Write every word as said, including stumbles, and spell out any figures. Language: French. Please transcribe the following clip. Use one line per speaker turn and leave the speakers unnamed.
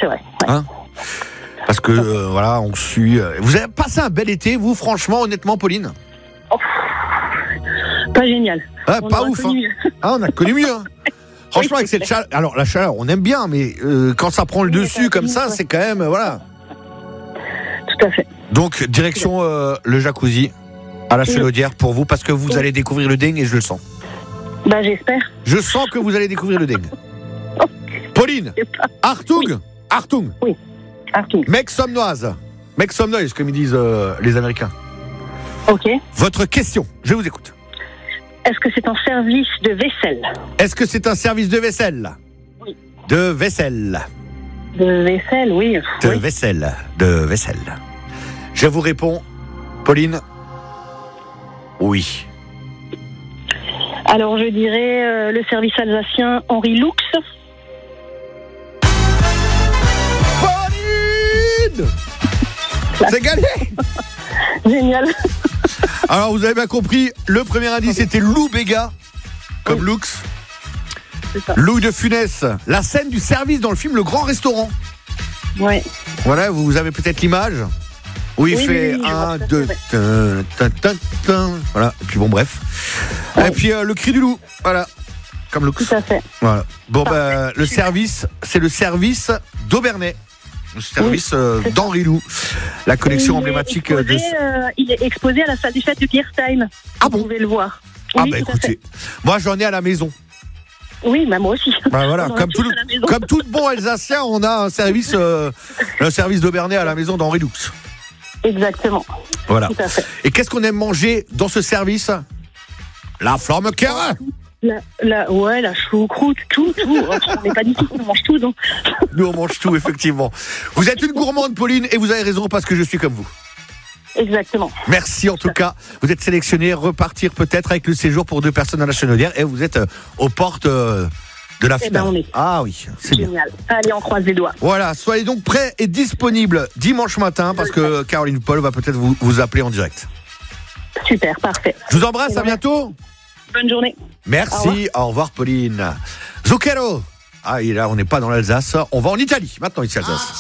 c'est vrai. Ouais.
Hein Parce que, euh, voilà, on suit. euh, Vous avez passé un bel été, vous, franchement, honnêtement, Pauline?
Oh, pas génial.
Ouais,
On
pas
aura
ouf.
connu
Hein.
mieux.
Ah, on a connu mieux. Hein. Franchement,
Oui,
avec
c'est
cette chaleur. Alors, la chaleur, on aime bien, mais euh, quand ça prend le
Oui,
dessus
ça
comme
finit,
ça,
ouais.
c'est quand même. euh, voilà.
Tout à fait.
Donc, direction euh, le jacuzzi à la
Oui.
Chenaudière pour vous, parce que vous
Oui.
allez découvrir le dingue et je le sens.
Bah, j'espère.
Je sens que vous allez découvrir le dingue. Pauline,
Je sais pas.
Artung, Artung,
Artung.
mec somnoise, mec somnoise, comme ils disent euh, les Américains.
Ok.
Votre question, je vous écoute.
Est-ce que c'est un service de vaisselle?
Est-ce que c'est un service de vaisselle?
Oui.
De vaisselle.
De vaisselle, oui.
De
oui.
vaisselle. De vaisselle. Je vous réponds, Pauline. Oui.
Alors, je dirais euh, le service alsacien Henri Lux.
Pauline, c'est gagné.
Génial.
Alors, vous avez bien compris, le premier indice était Lou Béga, comme
Oui.
Lux.
C'est ça.
Louis de Funès, la scène du service dans le film Le Grand Restaurant.
Ouais.
Voilà, vous avez peut-être l'image où il
Oui,
fait
oui, oui, je
un,
vois tout à
deux,
fait,
tin, tin, tin, tin. Voilà, et puis bon, bref.
Ouais.
Et puis euh, le cri du loup, voilà, comme Lux.
Tout à fait.
Voilà. Bon,
Parfait.
ben, le service, c'est le service d'Aubernais. Le service euh,
c'est ça.
d'Henri Lou, la collection
Il est
emblématique
exposé,
de.
euh, il est exposé à la salle des fêtes de Gerstheim.
Ah
Vous
bon
pouvez le voir.
Ah,
Oui,
bah
tout à fait.
écoutez, moi j'en ai à la maison.
Oui, bah moi aussi.
Bah voilà,
On en a
comme
tous
tout,
à la maison.
comme tout bon Alsacien, on a un service, euh, un service d'Aubernais à la maison d'Henri Lux.
Exactement.
Voilà.
Tout à fait.
Et qu'est-ce qu'on aime manger dans ce service? La flamme Carin.
La, la, ouais, la choucroute, tout, tout. On n'est pas du tout, on mange tout, non?
Nous, on mange tout, effectivement. Vous êtes une gourmande, Pauline, et vous avez raison parce que je suis comme vous.
Exactement.
Merci en tout cas. Vous êtes sélectionné, repartir peut-être avec le séjour pour deux personnes à la Chenaudière et vous êtes euh, aux portes euh, de la
Eh
finale.
ben, on est.
Ah oui, c'est bien.
Génial. Allez, on croise les doigts.
Voilà, soyez donc prêts et disponibles dimanche matin parce que Caroline Paul va peut-être vous, vous appeler en direct.
Super, parfait.
Je vous embrasse, à bientôt.
Bonne journée.
Merci, au revoir, Pauline. Zucchero. Ah, et là, on n'est pas dans l'Alsace, on va en Italie maintenant, ici, Alsace.